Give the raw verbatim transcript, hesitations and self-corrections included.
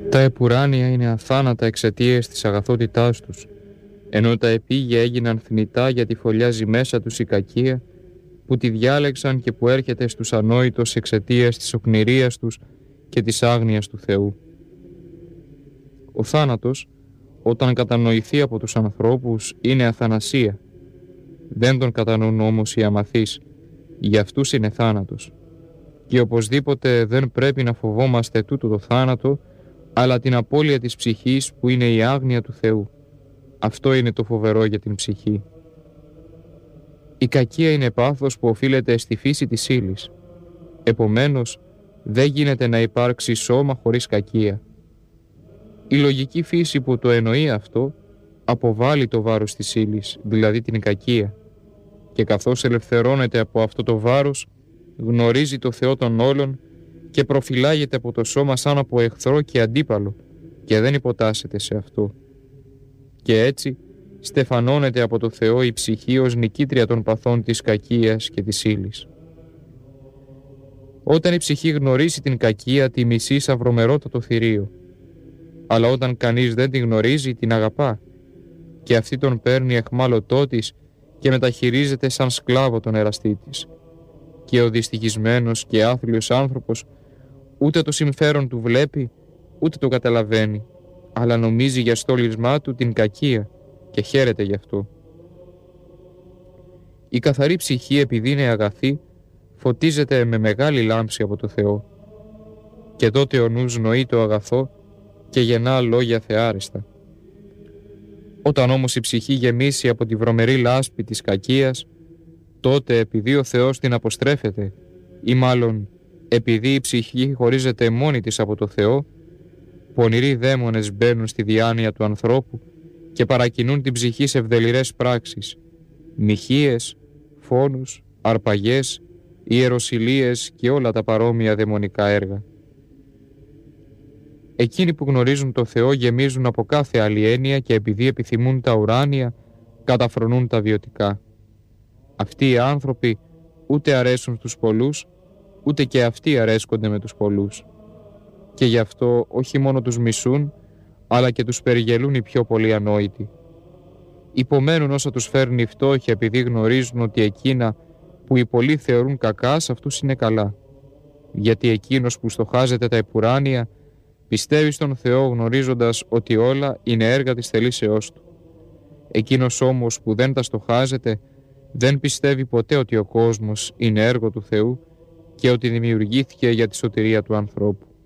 Τα επουράνια είναι αθάνατα εξαιτίας της αγαθότητάς τους, ενώ τα επίγεια έγιναν θνητά γιατί φωλιάζει μέσα τους η κακία, που τη διάλεξαν και που έρχεται στους ανόητους εξαιτίας της οκνηρίας τους και της άγνοιας του Θεού. Ο θάνατος, όταν κατανοηθεί από τους ανθρώπους, είναι αθανασία. Δεν τον κατανοούν όμως οι αμαθείς, για αυτούς είναι θάνατος. Και οπωσδήποτε δεν πρέπει να φοβόμαστε τούτο το θάνατο, αλλά την απώλεια της ψυχής που είναι η άγνοια του Θεού. Αυτό είναι το φοβερό για την ψυχή. Η κακία είναι πάθος που οφείλεται στη φύση της ύλης. Επομένως, δεν γίνεται να υπάρξει σώμα χωρίς κακία. Η λογική φύση που το εννοεί αυτό, αποβάλλει το βάρος της ύλης, δηλαδή την κακία, και καθώς ελευθερώνεται από αυτό το βάρος, γνωρίζει το Θεό των όλων και προφυλάγεται από το σώμα σαν από εχθρό και αντίπαλο και δεν υποτάσσεται σε αυτό. Και έτσι στεφανώνεται από το Θεό η ψυχή ως νικήτρια των παθών της κακίας και της ύλης. Όταν η ψυχή γνωρίσει την κακία, τη μισεί σαν βρωμερότατο θηρίο. Αλλά όταν κανείς δεν την γνωρίζει, την αγαπά, και αυτή τον παίρνει αιχμάλωτό της και μεταχειρίζεται σαν σκλάβο τον εραστή της. Και ο δυστυχισμένος και άθλιος άνθρωπος ούτε το συμφέρον του βλέπει, ούτε το καταλαβαίνει, αλλά νομίζει για στόλισμά του την κακία και χαίρεται γι' αυτό. Η καθαρή ψυχή, επειδή είναι αγαθή, φωτίζεται με μεγάλη λάμψη από το Θεό, και τότε ο νους νοεί το αγαθό και γεννά λόγια θεάριστα. Όταν όμως η ψυχή γεμίσει από τη βρωμερή λάσπη της κακίας, τότε επειδή ο Θεός την αποστρέφεται, ή μάλλον επειδή η ψυχή χωρίζεται μόνη της από το Θεό, πονηροί δαίμονες μπαίνουν στη διάνοια του ανθρώπου και παρακινούν την ψυχή σε ευδελιρές πράξεις, μοιχείες, φόνους, αρπαγές, ιεροσυλίες και όλα τα παρόμοια δαιμονικά έργα. Εκείνοι που γνωρίζουν το Θεό γεμίζουν από κάθε άλλη έννοια και επειδή επιθυμούν τα ουράνια, καταφρονούν τα βιωτικά. Αυτοί οι άνθρωποι ούτε αρέσουν στους πολλούς, ούτε και αυτοί αρέσκονται με τους πολλούς. Και γι' αυτό όχι μόνο τους μισούν, αλλά και τους περιγελούν οι πιο πολλοί ανόητοι. Υπομένουν όσα τους φέρνει η φτώχεια, επειδή γνωρίζουν ότι εκείνα που οι πολλοί θεωρούν κακά, σε αυτούς είναι καλά. Γιατί εκείνος που στοχάζεται τα επουράνια, πιστεύει στον Θεό γνωρίζοντας ότι όλα είναι έργα της θελήσεώς Του. Εκείνος όμως που δεν τα στοχάζεται, δεν πιστεύει ποτέ ότι ο κόσμος είναι έργο του Θεού και ότι δημιουργήθηκε για τη σωτηρία του ανθρώπου.